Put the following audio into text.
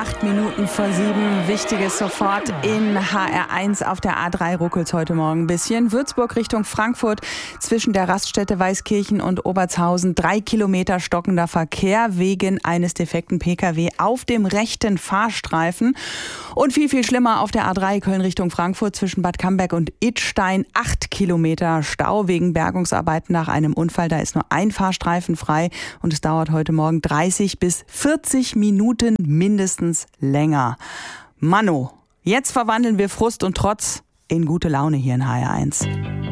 8 Minuten vor 7. Wichtiges sofort in HR1 auf der A3 ruckelt's heute Morgen ein bisschen. Würzburg Richtung Frankfurt zwischen der Raststätte Weißkirchen und Obertshausen. 3 Kilometer stockender Verkehr wegen eines defekten Pkw auf dem rechten Fahrstreifen. Und viel, viel schlimmer auf der A3 Köln Richtung Frankfurt zwischen Bad Camberg und Idstein. 8 Kilometer Stau wegen Bergungsarbeiten nach einem Unfall. Da ist nur ein Fahrstreifen frei und es dauert heute Morgen 30 bis 40 Minuten mindestens länger. Mano, jetzt verwandeln wir Frust und Trotz in gute Laune hier in HR1.